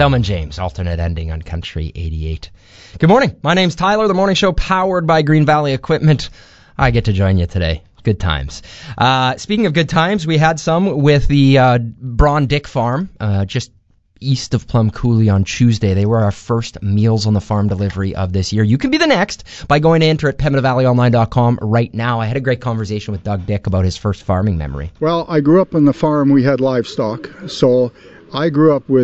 Thelma and James, alternate ending on Country 88. Good morning. My name's Tyler. The morning show powered by Green Valley Equipment. I get to join you today. Good times. Speaking of good times, we had some with the Braun Dick Farm, just east of Plum Coulee on Tuesday. They were our first Meals on the Farm delivery of this year. You can be the next by going to enter at PembinaValleyOnline.com right now. I had a great conversation with Doug Dick about his first farming memory. Well, I grew up on the farm. We had livestock, so I grew up with